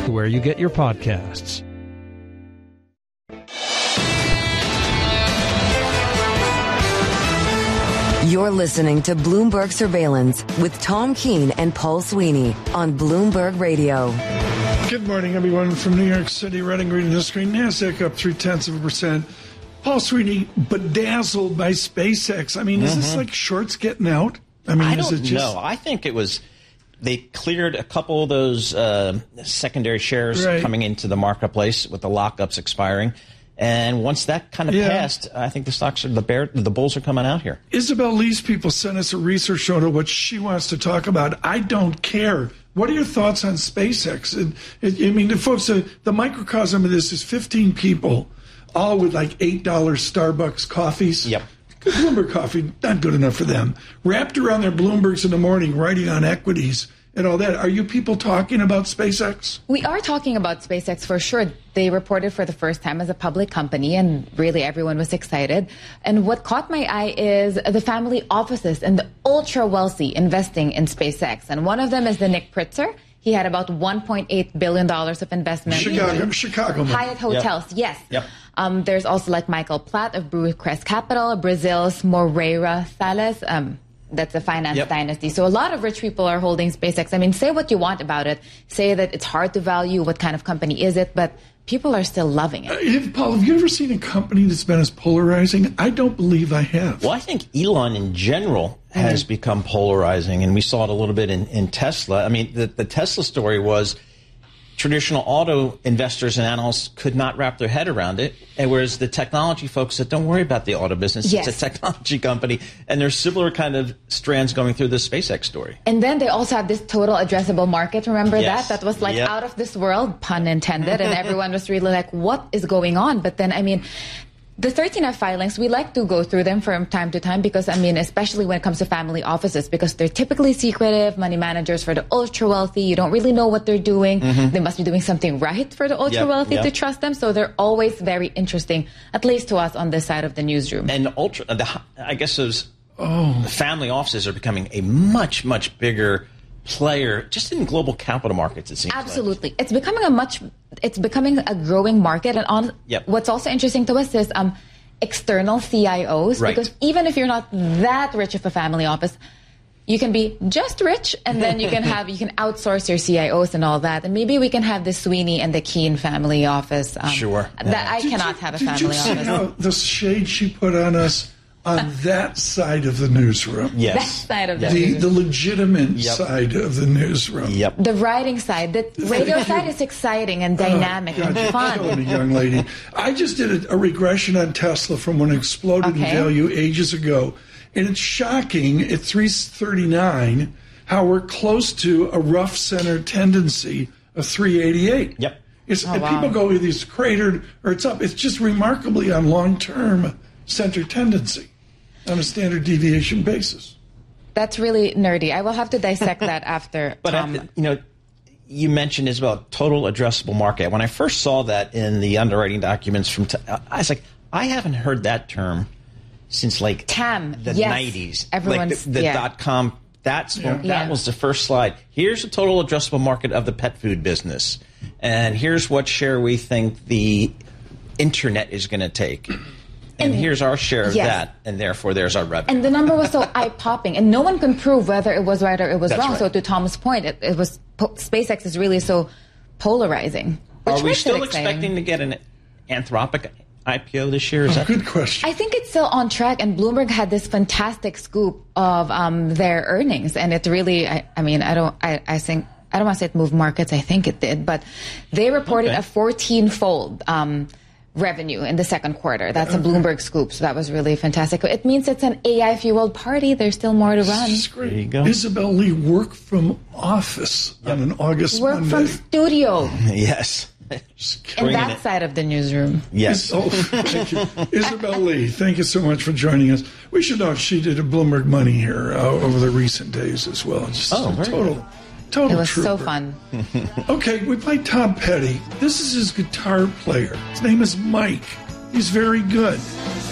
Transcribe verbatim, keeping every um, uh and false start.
where you get your podcasts. You're listening to Bloomberg Surveillance with Tom Keene and Paul Sweeney on Bloomberg Radio. Good morning, everyone from New York City. Reading, reading the screen. NASDAQ up three-tenths of a percent. Paul Sweeney bedazzled by SpaceX. I mean, is mm-hmm. this like shorts getting out? I mean, I is don't it just... know. I think it was they cleared a couple of those uh, secondary shares right. coming into the marketplace with the lockups expiring. And once that kind of yeah. passed, I think the stocks are the bear, the bulls are coming out here. Isabel Lee's people sent us a research note of what she wants to talk about. I don't care. What are your thoughts on SpaceX? It, it, I mean, the folks, uh, the microcosm of this is fifteen people, all with like eight dollars Starbucks coffees. Yep. Bloomberg coffee, not good enough for them. Wrapped around their Bloombergs in the morning, writing on equities and all that. Are you people talking about SpaceX? We are talking about SpaceX for sure. They reported for the first time as a public company, and really everyone was excited. And what caught my eye is the family offices and the ultra-wealthy investing in SpaceX. And one of them is the Nick Pritzker. He had about one point eight billion dollars of investment. Chicago, Chicago. Hyatt Hotels, yep. yes. Yep. Um, there's also like Michael Platt of Brewcrest Capital, Brazil's Moreira Salles. Um, That's a finance yep. dynasty. So a lot of rich people are holding SpaceX. I mean, say what you want about it. Say that it's hard to value. What kind of company is it? But people are still loving it. Uh, have, Paul, have you ever seen a company that's been as polarizing? I don't believe I have. Well, I think Elon in general has mm-hmm. become polarizing, and we saw it a little bit in, in Tesla. I mean, the, the Tesla story was traditional auto investors and analysts could not wrap their head around it, and whereas the technology folks said, don't worry about the auto business. Yes. It's a technology company, and there's similar kind of strands going through the SpaceX story. And then they also have this total addressable market. Remember yes. that? That was like yep. out of this world, pun intended, and everyone was really like, what is going on? But then, I mean, the thirteen F filings, we like to go through them from time to time because, I mean, especially when it comes to family offices, because they're typically secretive, money managers for the ultra-wealthy. You don't really know what they're doing. Mm-hmm. They must be doing something right for the ultra-wealthy yep, yep. to trust them. So they're always very interesting, at least to us on this side of the newsroom. And ultra, the, I guess those oh. the family offices are becoming a much, much bigger player just in global capital markets, it seems Absolutely. like. It's becoming a much, it's becoming a growing market. And on yep. what's also interesting to us is um, external C I Os, right. because even if you're not that rich of a family office, you can be just rich, and then you can have, you can outsource your C I Os and all that. And maybe we can have the Sweeney and the Keene family office. Um, sure. That yeah. I did cannot you, have a did family you see office. How the shade she put on us on that side of the newsroom. Yes. That side of the The, newsroom. the legitimate Yep. side of the newsroom. Yep. The writing side, the radio side is exciting and dynamic oh, God, and fun. You're killing me, young lady. I just did a, a regression on Tesla from when it exploded Okay. in value ages ago, and it's shocking at three thirty-nine how we're close to a rough center tendency of three eighty-eight. Yep. It's, Oh, and wow. people go, either it's cratered or it's up. It's just remarkably on long-term center tendency on a standard deviation basis. That's really nerdy. I will have to dissect that after. But, Tom. I, you know, you mentioned as well total addressable market. When I first saw that in the underwriting documents from, t- I was like, I haven't heard that term since like T A M, the yes. nineties. Everyone's, like the, the yeah. dot com. That's Yeah. that Yeah. was the first slide. Here's the total addressable market of the pet food business, and here's what share we think the internet is going to take. And, and here's our share of yes. that, and therefore there's our revenue. And the number was so eye-popping, and no one can prove whether it was right or it was That's wrong. right. So to Tom's point, it, it was po- SpaceX is really so polarizing. Are we makes it still exciting. expecting to get an Anthropic I P O this year? Is Oh, that good question. I think it's still on track, and Bloomberg had this fantastic scoop of um, their earnings, and it really, I, I mean, I don't, I, I think, I don't want to say it moved markets, I think it did, but they reported Okay. a fourteen-fold um, revenue in the second quarter. That's a Bloomberg scoop, so that was really fantastic. It means it's an A I-fueled party. There's still more to run. This is great. There you go. Isabel Lee worked from office on an August Work Monday. from studio Yes. in Bringing that it. side of the newsroom. Yes. Oh, thank you. Isabel Lee, thank you so much for joining us. We should know she did a Bloomberg Money here uh, over the recent days as well. Just Oh, a very total, good. total It was trooper. so fun. Okay, we played Tom Petty. This is his guitar player. His name is Mike. He's very good.